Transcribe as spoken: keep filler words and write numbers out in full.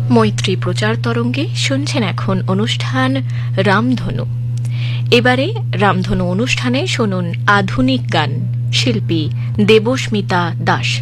মৈত্রী প্রচার তরঙ্গে শুনছেন এখন অনুষ্ঠান রামধনু। এবারে রামধনু অনুষ্ঠানে শুনুন আধুনিক গান, শিল্পী দেবস্মিতা দাস।